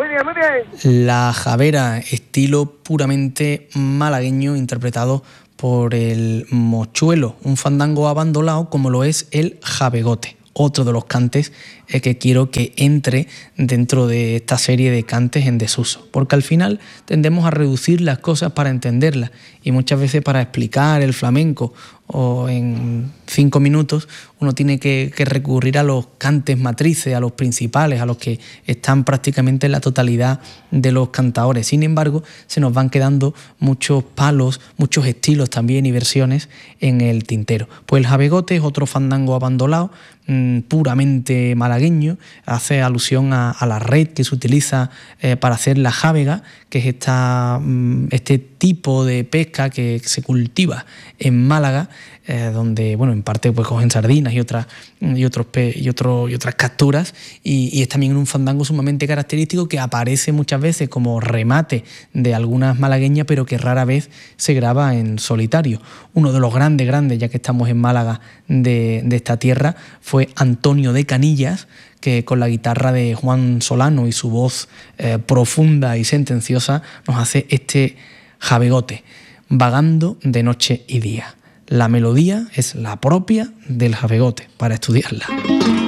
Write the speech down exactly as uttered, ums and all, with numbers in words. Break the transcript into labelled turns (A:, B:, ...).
A: bien, muy bien.
B: La Javera, estilo puramente malagueño, interpretado por el Mochuelo, un fandango abandonado como lo es el jabegote, otro de los cantes eh, que quiero que entre dentro de esta serie de cantes en desuso, porque al final tendemos a reducir las cosas para entenderlas y muchas veces para explicar el flamenco o en cinco minutos uno tiene que, que recurrir a los cantes matrices, a los principales, a los que están prácticamente en la totalidad de los cantadores. Sin embargo, se nos van quedando muchos palos, muchos estilos también y versiones en el tintero. Pues el jabegote es otro fandango abandonado, mmm, puramente malagueño, hace alusión a, a la red que se utiliza eh, para hacer la jábega, que es esta, mmm, este tipo de pesca que se cultiva en Málaga, eh, donde, bueno, en parte pues cogen sardinas y otras y otros pe y otro, y otras capturas, y, y es también un fandango sumamente característico que aparece muchas veces como remate de algunas malagueñas, pero que rara vez se graba en solitario. Uno de los grandes, grandes, ya que estamos en Málaga, de, de esta tierra, fue Antonio de Canillas, que con la guitarra de Juan Solano y su voz eh, profunda y sentenciosa nos hace este jabegote, vagando de noche y día. La melodía es la propia del jabegote, para estudiarla.